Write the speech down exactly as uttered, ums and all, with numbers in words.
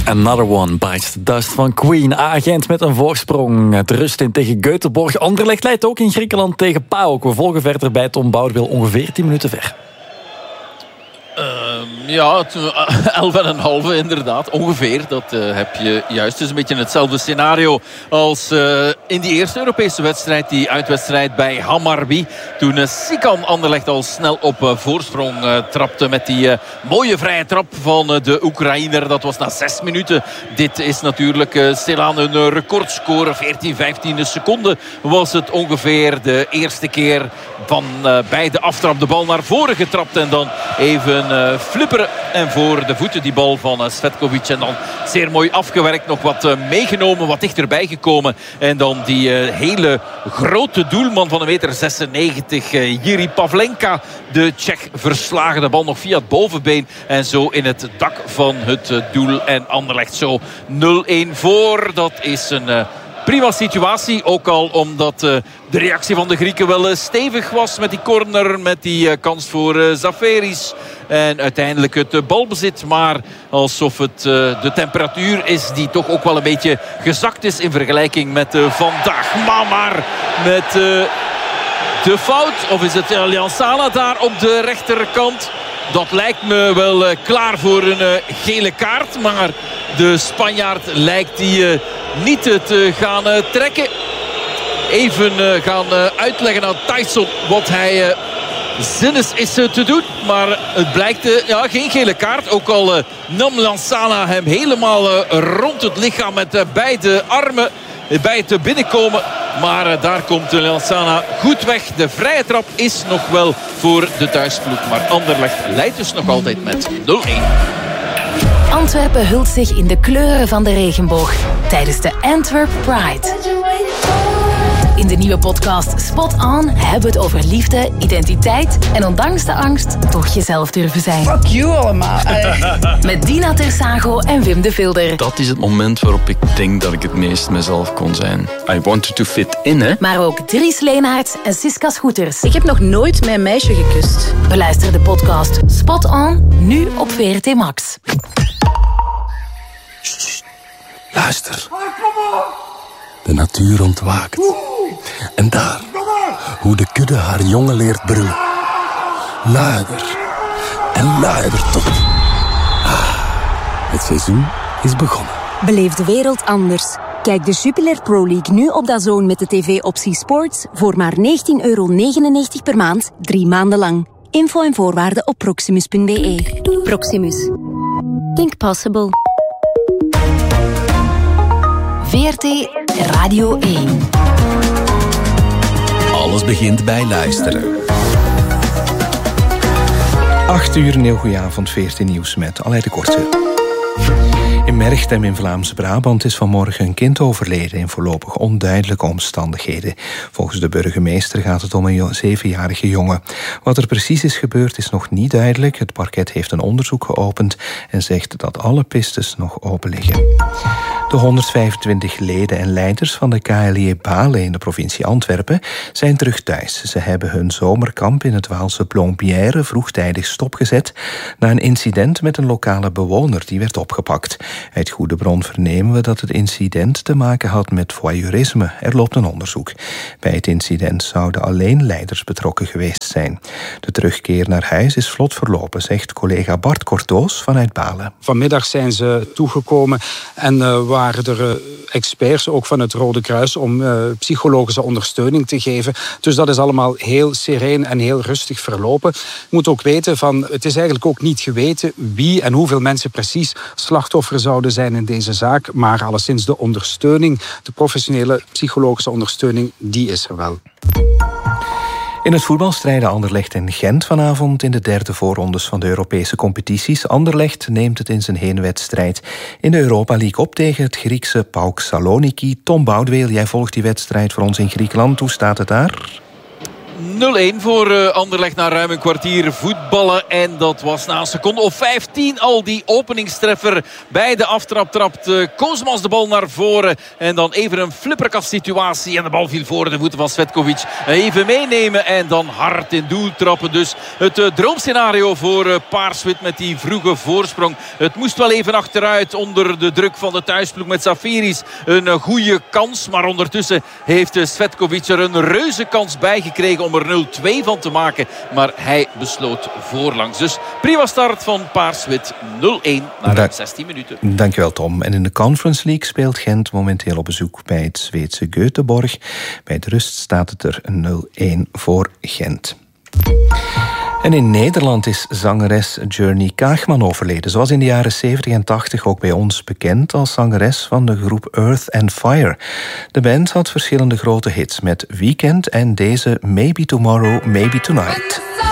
Another One Bites the Dust van Queen. A-Gent met een voorsprong. Het rust in tegen Göteborg. Anderlecht leidt ook in Griekenland tegen PAOK. We volgen verder bij Tom Boudewil ongeveer tien minuten ver. Uh, ja, elf en een halve inderdaad, ongeveer. Dat uh, heb je juist. Het is een beetje hetzelfde scenario als uh, in die eerste Europese wedstrijd. Die uitwedstrijd bij Hammarby. Toen uh, Sikan Anderlecht al snel op uh, voorsprong uh, trapte met die uh, mooie vrije trap van uh, de Oekraïner. Dat was na zes minuten. Dit is natuurlijk uh, stilaan een uh, recordscore. veertien, vijftien seconden was het ongeveer de eerste keer van uh, bij de aftrap de bal naar voren getrapt. En dan even Uh, flipperen en voor de voeten die bal van uh, Svetkovic. En dan zeer mooi afgewerkt, nog wat uh, meegenomen, wat dichterbij gekomen. En dan die uh, hele grote doelman van een meter zesennegentig, uh, Jiri Pavlenka, de Tsjech, verslagen. De bal nog via het bovenbeen en zo in het dak van het uh, doel. En Anderlecht zo nul-een voor. Dat is een Uh, prima situatie, ook al omdat uh, de reactie van de Grieken wel uh, stevig was met die corner, met die uh, kans voor uh, Zaferis. En uiteindelijk het uh, balbezit, maar alsof het uh, de temperatuur is die toch ook wel een beetje gezakt is in vergelijking met uh, vandaag. Maar, maar met uh, de fout, of is het Allianz Sala daar op de rechterkant? Dat lijkt me wel uh, klaar voor een uh, gele kaart. Maar de Spanjaard lijkt die uh, niet uh, te gaan uh, trekken. Even uh, gaan uh, uitleggen aan Tyson wat hij uh, zinnes is uh, te doen. Maar het blijkt uh, ja, geen gele kaart. Ook al uh, nam Lansana hem helemaal uh, rond het lichaam met uh, beide armen bij het binnenkomen. Maar uh, daar komt de Lansana goed weg. De vrije trap is nog wel voor de thuisploeg. Maar Anderlecht leidt dus nog altijd met nul-een. Antwerpen hult zich in de kleuren van de regenboog tijdens de Antwerp Pride. In de nieuwe podcast Spot On hebben we het over liefde, identiteit en ondanks de angst toch jezelf durven zijn. Fuck you allemaal. Met Dina Tersago en Wim de Vilder. Dat is het moment waarop ik denk dat ik het meest mezelf kon zijn. I wanted to fit in, hè. Maar ook Dries Leenaerts en Siska Schoeters. Ik heb nog nooit mijn meisje gekust. Beluister de podcast Spot On, nu op V R T Max. Sst, luister. De natuur ontwaakt. En daar, hoe de kudde haar jongen leert brullen. Luider en luider tot. Ah, het seizoen is begonnen. Beleef de wereld anders. Kijk de Jupiler Pro League nu op D A Z N met de tv-optie Sports voor maar negentien euro negenennegentig per maand, drie maanden lang. Info en voorwaarden op proximus punt b e. Proximus. Think possible. V R T Radio één. Alles begint bij luisteren. Acht uur, een heel goeie avond, V R T Nieuws met Aleid de Korte. In Merchtem in Vlaams-Brabant is vanmorgen een kind overleden in voorlopig onduidelijke omstandigheden. Volgens de burgemeester gaat het om een zevenjarige jongen. Wat er precies is gebeurd is nog niet duidelijk. Het parket heeft een onderzoek geopend en zegt dat alle pistes nog open liggen. De honderdvijfentwintig leden en leiders van de K L I E Balen in de provincie Antwerpen zijn terug thuis. Ze hebben hun zomerkamp in het Waalse Plombière vroegtijdig stopgezet na een incident met een lokale bewoner die werd opgepakt. Uit goede bron vernemen we dat het incident te maken had met voyeurisme. Er loopt een onderzoek. Bij het incident zouden alleen leiders betrokken geweest zijn. De terugkeer naar huis is vlot verlopen, zegt collega Bart Cortoos vanuit Balen. Vanmiddag zijn ze toegekomen en uh, waren er uh, experts, ook van het Rode Kruis, om uh, psychologische ondersteuning te geven. Dus dat is allemaal heel sereen en heel rustig verlopen. Je moet ook weten, van, het is eigenlijk ook niet geweten wie en hoeveel mensen precies slachtoffer zouden zijn in deze zaak. Maar alleszins de ondersteuning, de professionele psychologische ondersteuning, die is er wel. In het voetbal strijden Anderlecht en Gent vanavond in de derde voorrondes van de Europese competities. Anderlecht neemt het in zijn heenwedstrijd in de Europa League op tegen het Griekse PAOK Saloniki. Tom Boudewil, jij volgt die wedstrijd voor ons in Griekenland. Hoe staat het daar? nul-een voor uh, Anderlecht na ruim een kwartier voetballen. En dat was na een seconde of vijftien al die openingstreffer. Bij de aftrap trapt uh, Koosmans de bal naar voren. En dan even een flipperkast situatie. En de bal viel voor de voeten van Cvetkovic. Even meenemen en dan hard in doel trappen. Dus het uh, droomscenario voor uh, Paars-wit met die vroege voorsprong. Het moest wel even achteruit onder de druk van de thuisploeg met Safiris. Een uh, goede kans. Maar ondertussen heeft uh, Cvetkovic er een reuze kans bij gekregen om er nul-twee van te maken. Maar hij besloot voorlangs. Dus prima start van Paars-wit. nul-een na da- zestien minuten. Dankjewel Tom. En in de Conference League speelt Gent momenteel op bezoek bij het Zweedse Göteborg. Bij de rust staat het er nul-een voor Gent. En in Nederland is zangeres Journey Kaagman overleden. Ze was in de jaren zeventig en tachtig ook bij ons bekend als zangeres van de groep Earth and Fire. De band had verschillende grote hits met Weekend en deze Maybe Tomorrow, Maybe Tonight.